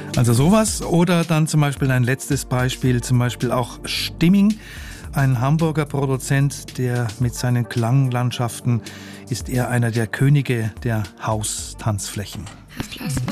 Also sowas oder dann zum Beispiel ein letztes Beispiel, zum Beispiel auch Stimming, ein Hamburger Produzent, der mit seinen Klanglandschaften ist er einer der Könige der Haustanzflächen.